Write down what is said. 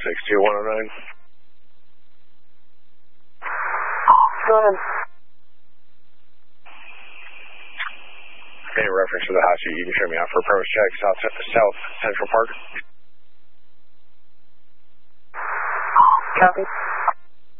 62109. Go ahead. Any reference to the house, you can show me out for a premise check, South Central Park. Copy.